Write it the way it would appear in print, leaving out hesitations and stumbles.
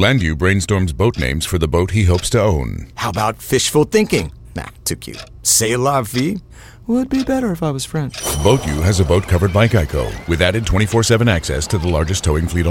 Landu brainstorms boat names for the boat he hopes to own. How about fishful thinking? Nah, too cute. C'est la vie? Would be better if I was French. Boat U has a boat covered by Geico with added 24/7 access to the largest towing fleet